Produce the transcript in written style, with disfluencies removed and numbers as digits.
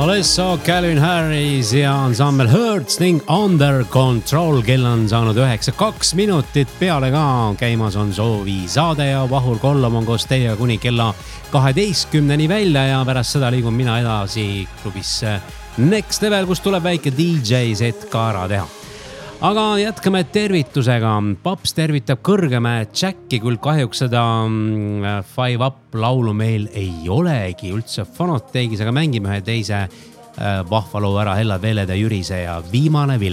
Alesso, Calvin Harris ja ansambel Hurts ning Under Control. Kell on saanud 9:02 minutit peale ka. Käimas on Soovi saade ja Vahur Kollom on koos teiega kuni kella 12-ni välja ja pärast seda liigun mina edasi klubisse Next Level, kus tuleb väike DJ set ka ära teha. Aga jätkame tervitusega. Paps tervitab Kõrgemäe Jacki, küll kahjuks seda Five Up laulu meil ei olegi üldse Fonoteegis, aga mängime ühe teise vahva loo ära, Hella Veelede Jürise ja Viimane vile.